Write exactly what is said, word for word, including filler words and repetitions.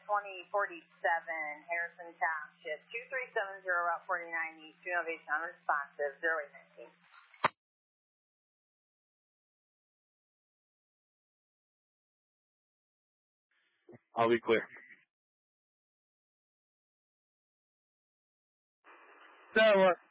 twenty forty-seven, Harrison Township, two three seven zero, Route forty-nine East, two Innovation unresponsive, zero eight nineteen. I'll be clear. So, uh,